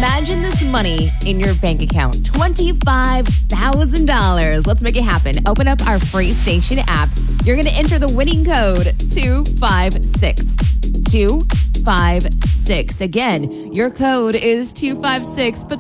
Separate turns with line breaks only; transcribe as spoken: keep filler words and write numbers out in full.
Imagine this money in your bank account, twenty-five thousand dollars. Let's make it happen. Open up our free station app. You're going to enter the winning code two five six. two five six. Again, your code is two five six, but